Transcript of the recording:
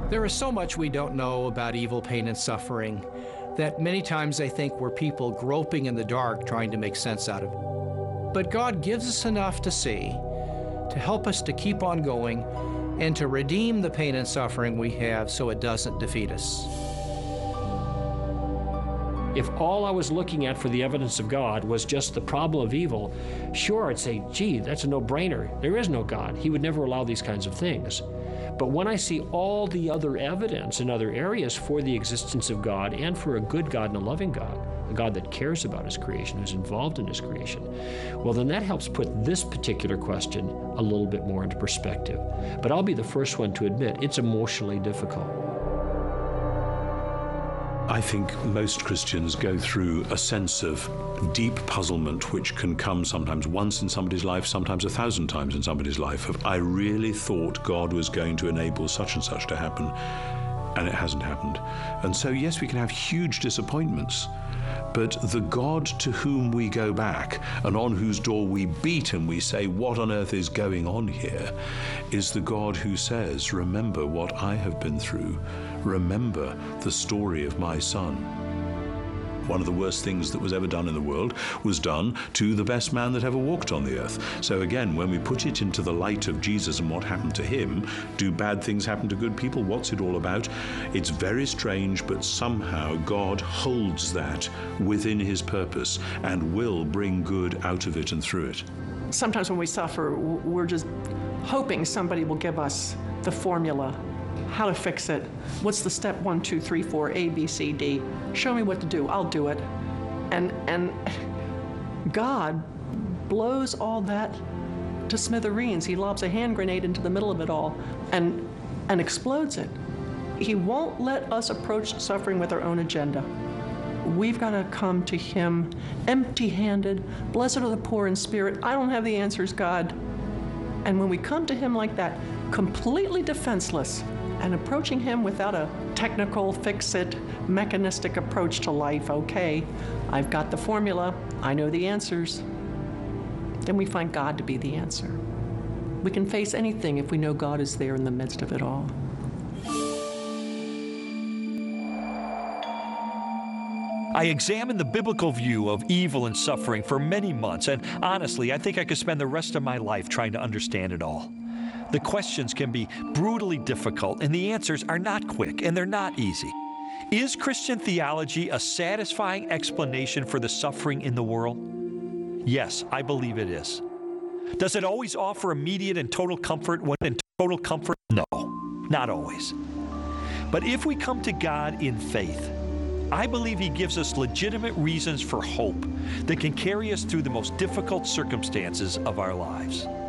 There is so much we don't know about evil, pain, and suffering that many times I think we're people groping in the dark trying to make sense out of it. But God gives us enough to see, to help us to keep on going, and to redeem the pain and suffering we have so it doesn't defeat us. If all I was looking at for the evidence of God was just the problem of evil, sure, I'd say, gee, that's a no-brainer. There is no God. He would never allow these kinds of things. But when I see all the other evidence in other areas for the existence of God and for a good God and a loving God, a God that cares about his creation, who's involved in his creation, well, then that helps put this particular question a little bit more into perspective. But I'll be the first one to admit it's emotionally difficult. I think most Christians go through a sense of deep puzzlement, which can come sometimes once in somebody's life, sometimes 1,000 times in somebody's life, of I really thought God was going to enable such and such to happen, and it hasn't happened. And so, yes, we can have huge disappointments, but the God to whom we go back and on whose door we beat and we say, what on earth is going on here, is the God who says, remember what I have been through. Remember the story of my son. One of the worst things that was ever done in the world was done to the best man that ever walked on the earth. So again, when we put it into the light of Jesus and what happened to him, do bad things happen to good people? What's it all about? It's very strange, but somehow God holds that within his purpose and will bring good out of it and through it. Sometimes when we suffer, we're just hoping somebody will give us the formula, how to fix it. What's the step 1, 2, 3, 4, A, B, C, D? Show me what to do, I'll do it. And God blows all that to smithereens. He lobs a hand grenade into the middle of it all and explodes it. He won't let us approach suffering with our own agenda. We've got to come to him empty-handed. Blessed are the poor in spirit. I don't have the answers, God. And when we come to him like that, completely defenseless, and approaching him without a technical, fix-it, mechanistic approach to life, okay, I've got the formula, I know the answers, then we find God to be the answer. We can face anything if we know God is there in the midst of it all. I examined the biblical view of evil and suffering for many months, and honestly, I think I could spend the rest of my life trying to understand it all. The questions can be brutally difficult, and the answers are not quick, and they're not easy. Is Christian theology a satisfying explanation for the suffering in the world? Yes, I believe it is. Does it always offer immediate and total comfort when in total comfort? No, not always. But if we come to God in faith, I believe he gives us legitimate reasons for hope that can carry us through the most difficult circumstances of our lives.